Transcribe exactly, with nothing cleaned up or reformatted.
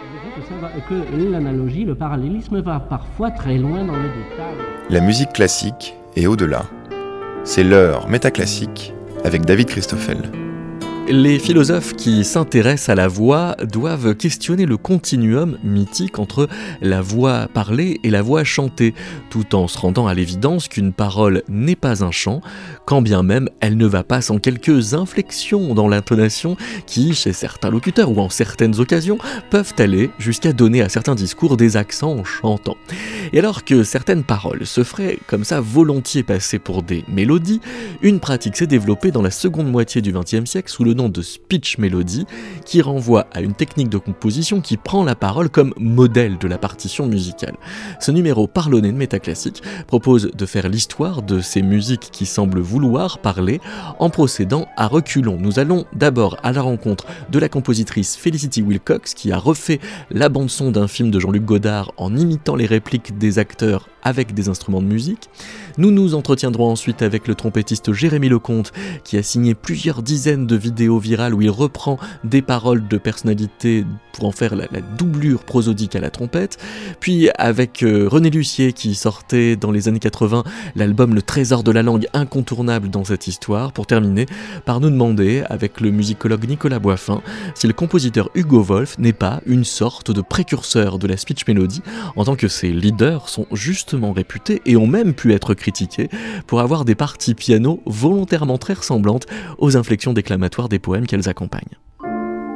Que, ça va, que l'analogie, le parallélisme va parfois très loin dans les détails. La musique classique et au-delà. C'est l'heure métaclassique avec David Christoffel. Les philosophes qui s'intéressent à la voix doivent questionner le continuum mythique entre la voix parlée et la voix chantée, tout en se rendant à l'évidence qu'une parole n'est pas un chant, quand bien même elle ne va pas sans quelques inflexions dans l'intonation qui, chez certains locuteurs ou en certaines occasions, peuvent aller jusqu'à donner à certains discours des accents chantants. Et alors que certaines paroles se feraient comme ça volontiers passer pour des mélodies, une pratique s'est développée dans la seconde moitié du vingtième siècle sous le nom de speech melody, qui renvoie à une technique de composition qui prend la parole comme modèle de la partition musicale. Ce numéro parlonné de Métaclassique propose de faire l'histoire de ces musiques qui semblent vouloir parler en procédant à reculons. Nous allons d'abord à la rencontre de la compositrice Felicity Wilcox qui a refait la bande-son d'un film de Jean-Luc Godard en imitant les répliques des acteurs avec des instruments de musique. Nous nous entretiendrons ensuite avec le trompettiste Jérémy Lecomte qui a signé plusieurs dizaines de vidéos virales où il reprend des paroles de personnalités pour en faire la, la doublure prosodique à la trompette. Puis avec euh, René Lucier qui sortait dans les années quatre-vingts l'album Le Trésor de la langue, incontournable dans cette histoire, pour terminer par nous demander avec le musicologue Nicolas Boiffin si le compositeur Hugo Wolf n'est pas une sorte de précurseur de la speech melody en tant que ses leaders sont justement réputés et ont même pu être critiqués pour avoir des parties piano volontairement très ressemblantes aux inflexions déclamatoires des poèmes qu'elles accompagnent.